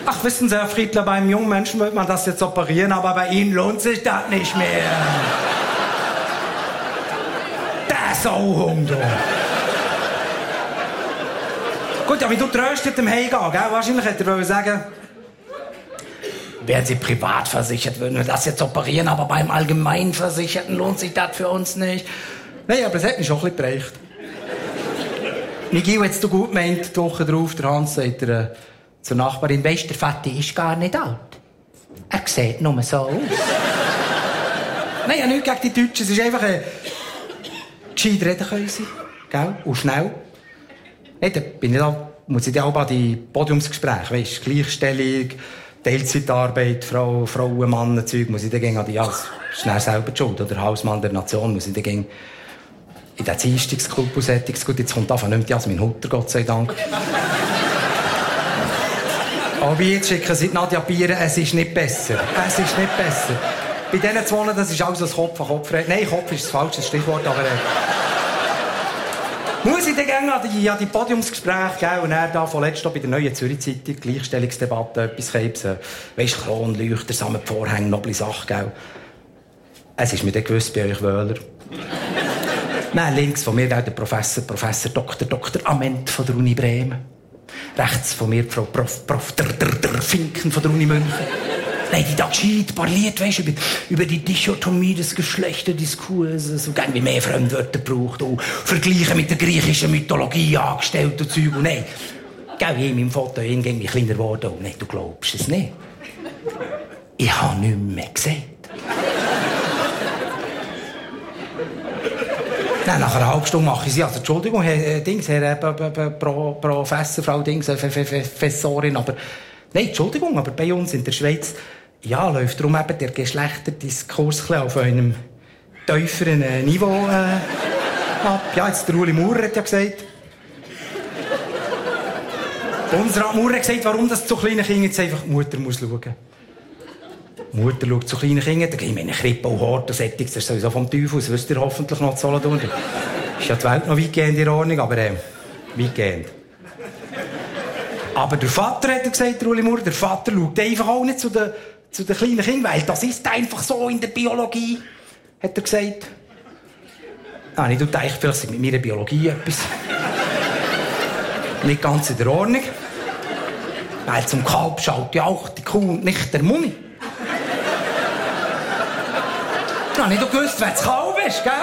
Ach, wissen Sie, Herr Friedler, beim jungen Menschen wird man das jetzt operieren, aber bei Ihnen lohnt sich das nicht mehr. Der Sauhund, du. Gut, aber du tröstet dem Heimgehen, gell? Wahrscheinlich hätte er sagen, wären Sie privat versichert, würden wir das jetzt operieren, aber beim Allgemeinversicherten lohnt sich das für uns nicht. Nein, aber es hat mich schon ein bisschen gereicht. Nigel, jetzt du gut meint, die Woche drauf, der Hans sagt zur Nachbarin, weisst, der Vati ist gar nicht alt. Er sieht nur so aus. Nein, ja, nichts gegen die Deutschen. Es ist einfach gescheit reden können sie, gell? Und schnell. Hey, da bin ich da, muss ich auch an die Podiumsgespräche, weisst, Gleichstellung, Teilzeitarbeit, Frauen, Mann, Zeug, muss ich dann gehen an die, schnell selber die Schuld, oder Hausmann der Nation, muss ich dann gehen in den Dienstagsklub und Sättiges. Gut, jetzt kommt davon nicht mehr Jasmin Hutter, Gott sei Dank. Aber jetzt schicken sie Nadja Bieren, es ist nicht besser. Es ist nicht besser. Bei diesen zwei, das ist alles ein Kopf an Kopf. Nein, Kopf ist das falsche Stichwort, aber... muss ich dann gerne an die Podiumsgespräche gehen und dann da vorletzt bei der Neuen Zürich Zeitung, Gleichstellungsdebatte, etwas krebsen. Weisst, Kronleuchter, Sammetvorhänge, noble Sache, gell? Es ist mir dann gewiss bei euch Wöhler. Nein, links von mir der Professor Dr. Ament von der Uni Bremen. Rechts von mir die Frau Prof. Finken von der Uni München. Nein, die da gescheit parliert, weisst, über die Dichotomie des Geschlechterdiskurs, so gern wie mehr Fremdwörter braucht, und Vergleiche mit der griechischen Mythologie angestellt und Zeug. Und nein, gell, ich in meinem Foto irgendwie kleiner geworden. Und nein, du glaubst es nicht. Ich habe nichts mehr gesehen. Nein, nach einer halben Stunde mache ich sie. Also, Entschuldigung, Herr Professor, Frau Professorin, aber... Nein, Entschuldigung, aber bei uns in der Schweiz, ja, läuft darum eben der Geschlechterdiskurs auf einem tieferen Niveau ab. Ja, jetzt der Uli Maurer hat ja gesagt. Bundesrat Maurer hat gesagt, warum das zu kleinen Kindern jetzt einfach die Mutter muss schauen. Die Mutter schaut zu kleinen Kindern, da gehen wir in eine Krippe und Hort und Sättiges, das ist sowieso vom Teufel, das wisst ihr hoffentlich noch zu tun. Ist ja die Welt noch weitgehend in Ordnung, aber weitgehend. Aber der Vater, hat er gesagt, der Uli Maurer, der Vater schaut einfach auch nicht zu den kleinen Kindern, weil das ist einfach so in der Biologie, hat er gesagt. Ah, ich denke, vielleicht sind mit meiner Biologie etwas nicht ganz in der Ordnung. Weil zum Kalb schaut ja auch die Kuh und nicht der Mummi. Ja, nicht gewusst, wer das Kalb ist, gell?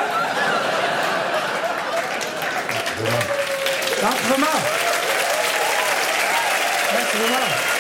Danke vielmals. Danke vielmals.